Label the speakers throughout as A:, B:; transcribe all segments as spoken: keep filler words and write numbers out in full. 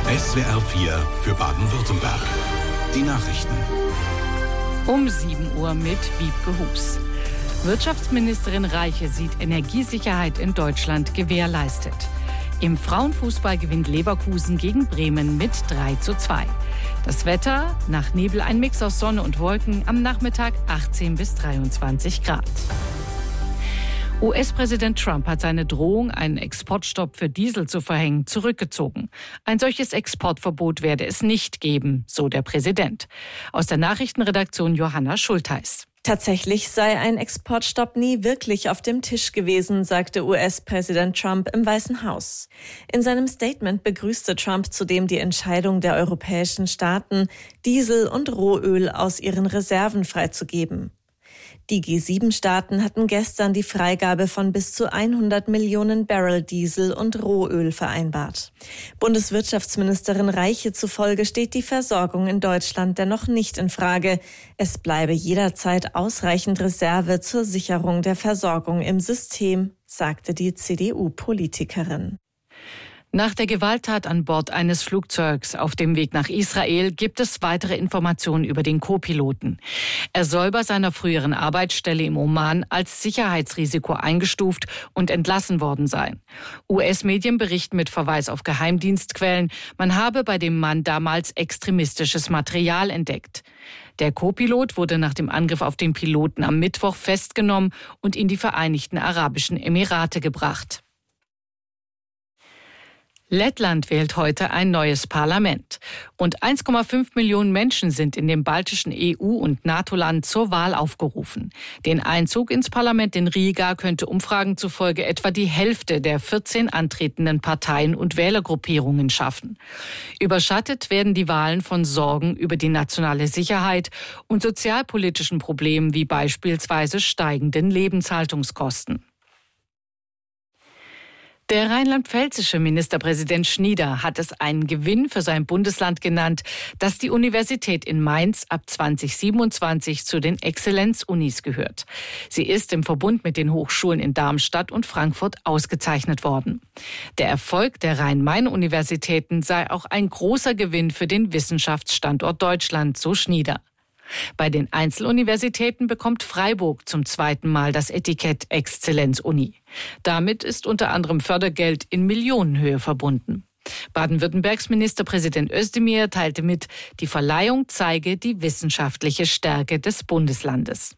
A: S W R vier für Baden-Württemberg. Die Nachrichten.
B: Um sieben Uhr mit Wiebke Hus. Wirtschaftsministerin Reiche sieht Energiesicherheit in Deutschland gewährleistet. Im Frauenfußball gewinnt Leverkusen gegen Bremen mit drei zu zwei. Das Wetter, nach Nebel ein Mix aus Sonne und Wolken, am Nachmittag achtzehn bis dreiundzwanzig Grad. U S-Präsident Trump hat seine Drohung, einen Exportstopp für Diesel zu verhängen, zurückgezogen. Ein solches Exportverbot werde es nicht geben, so der Präsident. Aus der Nachrichtenredaktion Johanna Schultheis.
C: Tatsächlich sei ein Exportstopp nie wirklich auf dem Tisch gewesen, sagte U S-Präsident Trump im Weißen Haus. In seinem Statement begrüßte Trump zudem die Entscheidung der europäischen Staaten, Diesel und Rohöl aus ihren Reserven freizugeben. Die G sieben Staaten hatten gestern die Freigabe von bis zu hundert Millionen Barrel Diesel und Rohöl vereinbart. Bundeswirtschaftsministerin Reiche zufolge steht die Versorgung in Deutschland dennoch nicht in Frage. Es bleibe jederzeit ausreichend Reserve zur Sicherung der Versorgung im System, sagte die C D U-Politikerin.
B: Nach der Gewalttat an Bord eines Flugzeugs auf dem Weg nach Israel gibt es weitere Informationen über den Co-Piloten. Er soll bei seiner früheren Arbeitsstelle im Oman als Sicherheitsrisiko eingestuft und entlassen worden sein. U S-Medien berichten mit Verweis auf Geheimdienstquellen, man habe bei dem Mann damals extremistisches Material entdeckt. Der Co-Pilot wurde nach dem Angriff auf den Piloten am Mittwoch festgenommen und in die Vereinigten Arabischen Emirate gebracht. Lettland wählt heute ein neues Parlament. Rund eins Komma fünf Millionen Menschen sind in dem baltischen E U- und NATO-Land zur Wahl aufgerufen. Den Einzug ins Parlament in Riga könnte Umfragen zufolge etwa die Hälfte der vierzehn antretenden Parteien und Wählergruppierungen schaffen. Überschattet werden die Wahlen von Sorgen über die nationale Sicherheit und sozialpolitischen Problemen wie beispielsweise steigenden Lebenshaltungskosten. Der rheinland-pfälzische Ministerpräsident Schnieder hat es einen Gewinn für sein Bundesland genannt, dass die Universität in Mainz ab zwanzig siebenundzwanzig zu den Exzellenzunis gehört. Sie ist im Verbund mit den Hochschulen in Darmstadt und Frankfurt ausgezeichnet worden. Der Erfolg der Rhein-Main-Universitäten sei auch ein großer Gewinn für den Wissenschaftsstandort Deutschland, so Schnieder. Bei den Einzeluniversitäten bekommt Freiburg zum zweiten Mal das Etikett Exzellenzuni. Damit ist unter anderem Fördergeld in Millionenhöhe verbunden. Baden-Württembergs Ministerpräsident Özdemir teilte mit, die Verleihung zeige die wissenschaftliche Stärke des Bundeslandes.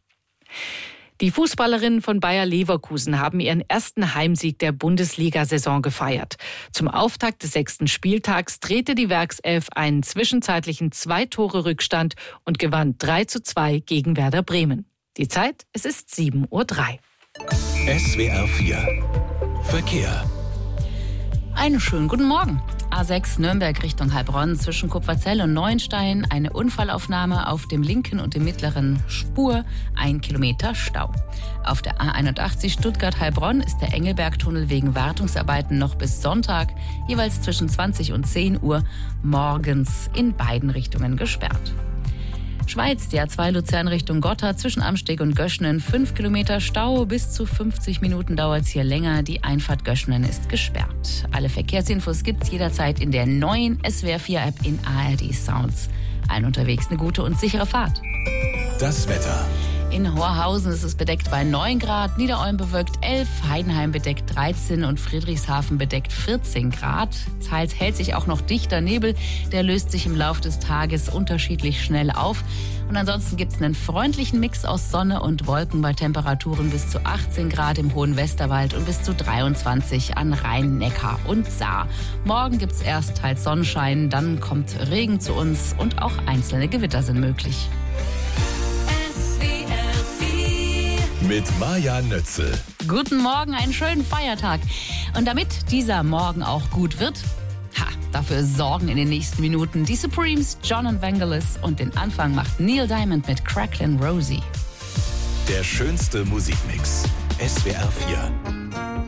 B: Die Fußballerinnen von Bayer Leverkusen haben ihren ersten Heimsieg der Bundesliga-Saison gefeiert. Zum Auftakt des sechsten Spieltags drehte die Werkself einen zwischenzeitlichen Zwei-Tore-Rückstand und gewann drei zu zwei gegen Werder Bremen. Die Zeit, es ist sieben Uhr drei.
A: S W R vier Verkehr.
D: Einen schönen guten Morgen. A sechs Nürnberg Richtung Heilbronn zwischen Kupferzell und Neuenstein. Eine Unfallaufnahme auf dem linken und dem mittleren Spur. Ein Kilometer Stau. Auf der A einundachtzig Stuttgart-Heilbronn ist der Engelbergtunnel wegen Wartungsarbeiten noch bis Sonntag jeweils zwischen zwanzig und zehn Uhr morgens in beiden Richtungen gesperrt. Schweiz, die A zwei Luzern Richtung Gotthard zwischen Amsteg und Göschenen. fünf Kilometer Stau, bis zu fünfzig Minuten dauert es hier länger. Die Einfahrt Göschenen ist gesperrt. Alle Verkehrsinfos gibt's jederzeit in der neuen S W R vier App in A R D Sounds. Allen unterwegs eine gute und sichere Fahrt.
A: Das Wetter.
D: In Horhausen ist es bedeckt bei neun Grad, Niederolm bewölkt elf, Heidenheim bedeckt dreizehn und Friedrichshafen bedeckt vierzehn Grad. Teils hält sich auch noch dichter Nebel, der löst sich im Laufe des Tages unterschiedlich schnell auf. Und ansonsten gibt es einen freundlichen Mix aus Sonne und Wolken bei Temperaturen bis zu achtzehn Grad im hohen Westerwald und bis zu dreiundzwanzig an Rhein, Neckar und Saar. Morgen gibt es erst teils Sonnenschein, dann kommt Regen zu uns und auch einzelne Gewitter sind möglich.
A: Mit Maja Nötzel.
D: Guten Morgen, einen schönen Feiertag. Und damit dieser Morgen auch gut wird, ha, dafür sorgen in den nächsten Minuten die Supremes, John und Vangelis und den Anfang macht Neil Diamond mit Cracklin' Rosie.
A: Der schönste Musikmix. S W R vier.